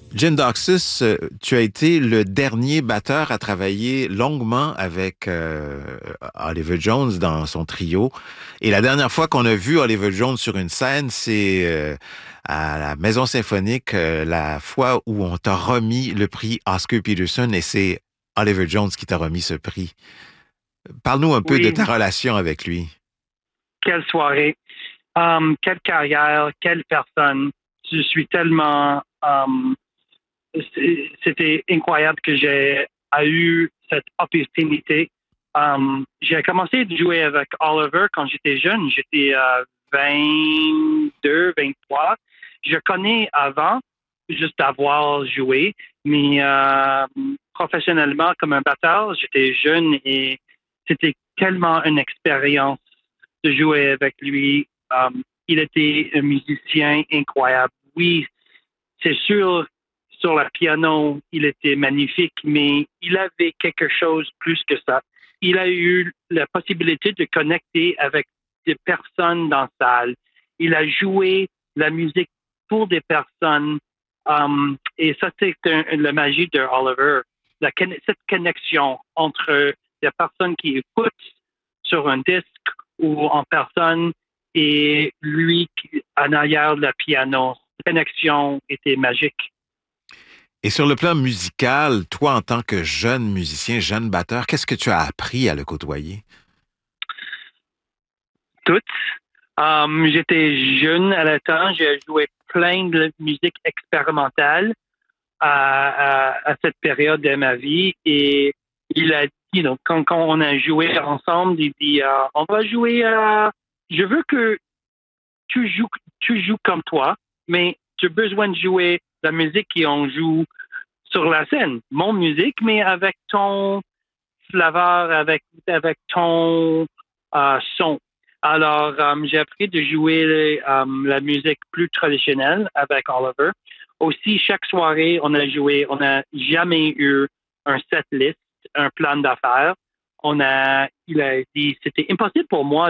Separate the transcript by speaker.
Speaker 1: Jim Doxus, tu as été le dernier batteur à travailler longuement avec Oliver Jones dans son trio. Et la dernière fois qu'on a vu Oliver Jones sur une scène, c'est à la Maison Symphonique, la fois où on t'a remis le prix Oscar Peterson et c'est Oliver Jones qui t'a remis ce prix. Parle-nous un peu de
Speaker 2: Oui,
Speaker 1: ta relation avec lui.
Speaker 2: quelle soirée, quelle carrière, quelle personne. Je suis tellement... c'était incroyable que j'ai eu cette opportunité. J'ai commencé à jouer avec Oliver quand j'étais jeune. J'étais 22, 23. Je connais avant, juste d'avoir joué, mais professionnellement, comme un batteur, j'étais jeune et c'était tellement une expérience de jouer avec lui. Il était un musicien incroyable. Oui, c'est sûr, sur le piano, il était magnifique, mais il avait quelque chose plus que ça. Il a eu la possibilité de connecter avec des personnes dans la salle. Il a joué la musique pour des personnes. Et ça, c'est la magie de Oliver. Cette connexion entre les personnes qui écoutent sur un disque ou en personne et lui en arrière le piano. La connexion était magique.
Speaker 1: Et sur le plan musical, toi, en tant que jeune musicien, jeune batteur, qu'est-ce que tu as appris à le côtoyer?
Speaker 2: Toutes. J'étais jeune à la temps, j'ai joué plein de musique expérimentale à cette période de ma vie et il a dit, donc, quand on a joué ensemble, il dit, on va jouer, je veux que tu joues comme toi, mais tu as besoin de jouer la musique qu'on joue sur la scène, mon musique, mais avec ton flavor, avec ton son. Alors, j'ai appris de jouer la musique plus traditionnelle avec Oliver. Aussi, chaque soirée, on a joué, on n'a jamais eu un set list, un plan d'affaires. Il a dit, c'était impossible pour moi